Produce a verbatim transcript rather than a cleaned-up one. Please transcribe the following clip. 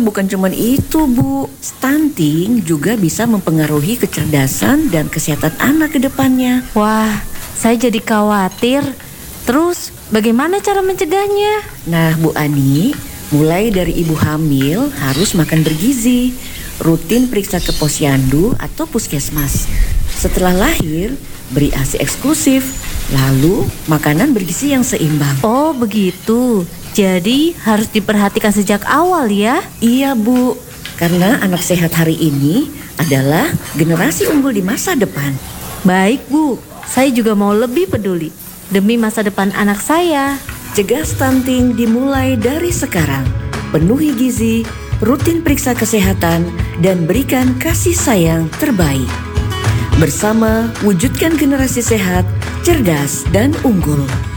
bukan cuma itu, Bu. Stunting juga bisa mempengaruhi kecerdasan dan kesehatan anak ke depannya. Wah, saya jadi khawatir. Terus, bagaimana cara mencegahnya? Nah, Bu Ani, mulai dari ibu hamil harus makan bergizi, rutin periksa ke posyandu atau puskesmas. Setelah lahir, beri A S I eksklusif, lalu makanan bergizi yang seimbang. Oh, begitu. Jadi harus diperhatikan sejak awal ya? Iya, Bu, karena anak sehat hari ini adalah generasi unggul di masa depan. Baik, Bu. Saya juga mau lebih peduli demi masa depan anak saya. Cegah stunting dimulai dari sekarang. Penuhi gizi, rutin periksa kesehatan, dan berikan kasih sayang terbaik. Bersama, wujudkan generasi sehat, cerdas, dan unggul.